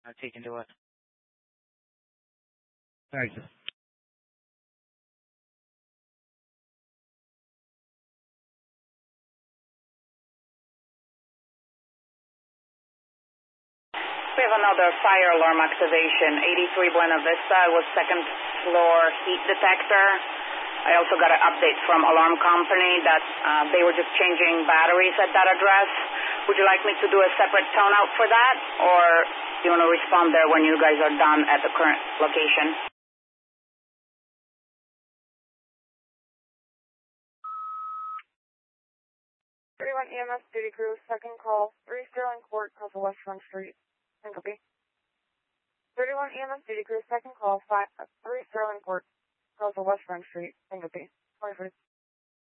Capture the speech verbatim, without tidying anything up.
I'll take into it. Thank you. We have another fire alarm activation, eighty-three Buena Vista. It was second floor heat detector. I also got an update from alarm company that uh, they were just changing batteries at that address. Would you like me to do a separate tone out for that, or do you want to respond there when you guys are done at the current location? thirty-one E M S duty crew, second call, three Sterling Court, across West Front Street. Copy. thirty-one E M S duty crew, second call, five, uh, three Sterling Court, across West Front Street. Copy. twenty-first.